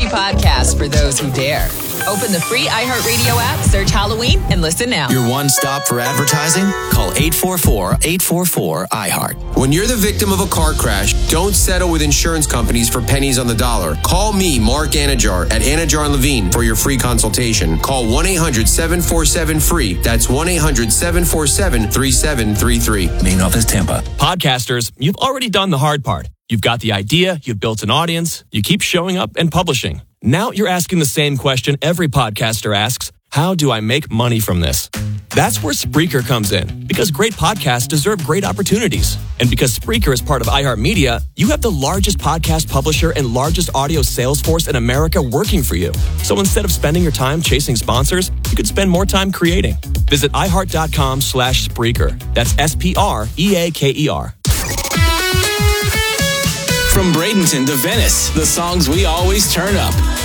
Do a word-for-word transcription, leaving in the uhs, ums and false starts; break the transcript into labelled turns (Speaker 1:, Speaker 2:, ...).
Speaker 1: podcast for those who dare. Open the free iHeartRadio app, search Halloween, and listen now.
Speaker 2: Your one stop for advertising? Call eight four four, eight four four, I heart.
Speaker 3: When you're the victim of a car crash, don't settle with insurance companies for pennies on the dollar. Call me, Mark Anajar, at Anajar and Levine for your free consultation. Call one eight hundred, seven four seven, free. That's one eight hundred, seven four seven, three seven three three.
Speaker 2: Main office, Tampa.
Speaker 4: Podcasters, you've already done the hard part. You've got the idea, you've built an audience, you keep showing up and publishing. Now you're asking the same question every podcaster asks: how do I make money from this? That's where Spreaker comes in, because great podcasts deserve great opportunities. And because Spreaker is part of iHeartMedia, you have the largest podcast publisher and largest audio sales force in America working for you. So instead of spending your time chasing sponsors, you could spend more time creating. Visit iHeart.com slash Spreaker. That's S P R E A K E R.
Speaker 2: From Bradenton to Venice, the songs we always turn up.